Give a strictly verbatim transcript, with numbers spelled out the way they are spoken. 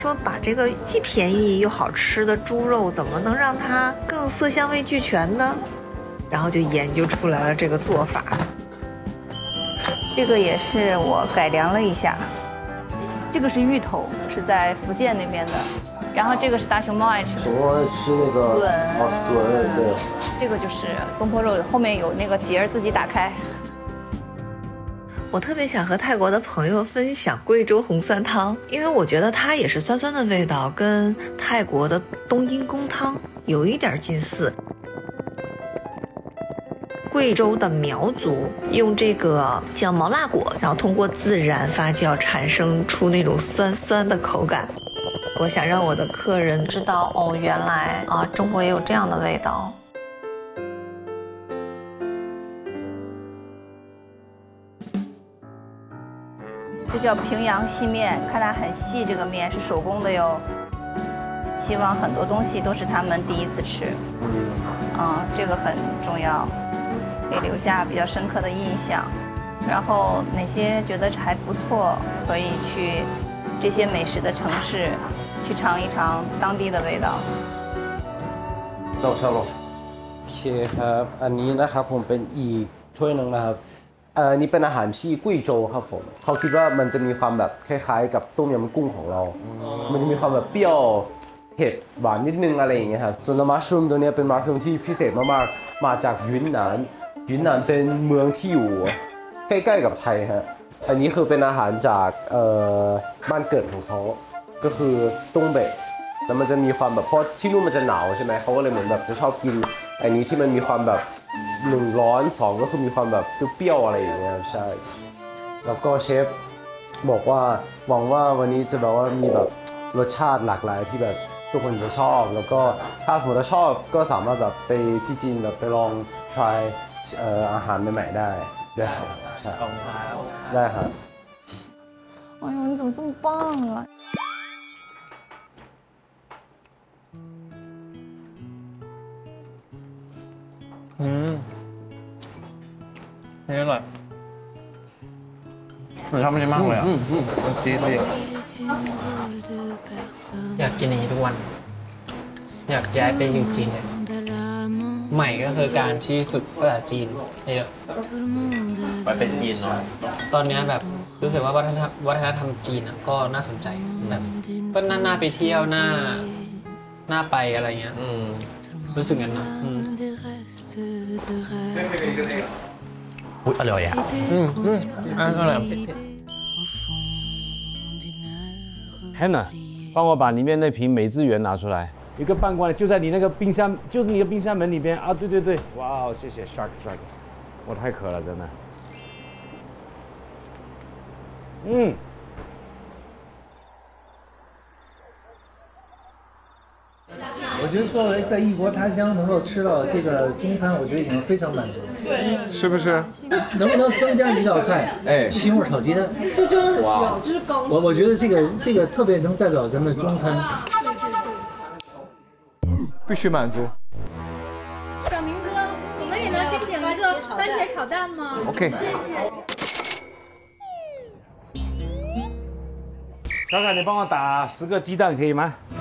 说把这个既便宜又好吃的猪肉怎么能让它更色香味俱全呢？然后就研究出来了这个做法。 这个也是我改良了一下，这个是芋头，是在福建那边的。然后这个是大熊猫爱吃的， 熊猫爱吃那个笋， 哦笋，对。 这个就是东坡肉，后面有那个节儿自己打开。 我特别想和泰国的朋友分享贵州红酸汤，因为我觉得它也是酸酸的味道，跟泰国的冬阴功汤有一点近似。贵州的苗族用这个叫毛辣果，然后通过自然发酵产生出那种酸酸的口感。我想让我的客人知道，哦，原来啊，中国也有这样的味道。 这叫平阳细面，看它很细，这个面是手工的哟。希望很多东西都是他们第一次吃，嗯，这个很重要，可以留下比较深刻的印象。然后哪些觉得还不错，可以去这些美食的城市去尝一尝当地的味道。 เราชอบโอเคครับอันนี้นะครับผมเป็นอีกถ้วยนึงนะครับเอ่อนี่เป็นอาหารที่กุ้ยโจวครับผมเขาคิดว่ามันจะมีความแบบคล้ายๆกับต้มยำกุ้งของเรา มันจะมีความแบบเปรี้ยวเผ็ดหวานนิดนึงอะไรอย่างเงี้ยครับส่วนมัชรูมตัวนี้เป็นมัชรูมที่พิเศษมากๆมาจากยุนนานยุนนานเป็นเมืองที่อยู่ใกล้ๆกับไทยฮะอันนี้คือเป็นอาหารจากเอ่อบ้านเกิดของเขาก็คือตุ้งเบะแล้วมันจะมีความแบบเพราะที่นู่นมันจะหนาวใช่ไหมเขาก็เลยเหมือนแบบจะชอบกินอันนี้ที่มันมีความแบบหนึ่งร้อนสองก็คือมีความแบบเปรี้ยวๆอะไรอย่างเงี้ยใช่แล้วก็เชฟบอกว่าหวังว่าวันนี้จะแบบว่ามีแบบรสชาติหลากหลายที่แบบทุกคนจะชอบแล้วก็ถ้าสมมติว่าชอบก็สามารถแบบไปที่จีนแบบไปลอง try เอ่ออาหารใหม่ๆได้ได้ครับใช่ได้ครับ哎呦，你怎么这么棒啊！ อืมนี่อร่อยผมชอบมันมากเลยอ่ะมันจี๊ดเลยอยากกินอย่างนี้ทุกวัน อยากย้ายไปอยู่จีนเลยใหม่ก็คือการที่ฝึกภาษาจีนเยอะไปเป็นจีนเนาะตอนนี้แบบรู้สึกว่าวัฒนธรรมวัฒนธรรมจีนก็น่าสนใจแบบก็น่าน่าไปเที่ยวน่าน่าไปอะไรเงี้ยรู้สึกงั้นนะอุ๊ยอร่อยอ่ะอืมอืมอร่อย Hannah，帮我把里面那瓶美汁源拿出来。一个半罐的，就在你那个冰箱，就是你的冰箱门里边啊！对对对，哇哦，谢谢 Shark Shark， 我太渴了，真的。嗯。 我觉得作为在异国他乡能够吃到这个中餐，我觉得已经非常满足了。 对，是不是？ 能不能增加一道菜？哎，西红柿炒鸡蛋。 这真的很需要，这是高。 我我觉得这个这个特别能代表咱们中餐。 必须满足。 小明哥，我们也能申请一个番茄炒蛋吗 ？OK。 谢谢。 小凯，你帮我打十个鸡蛋可以吗？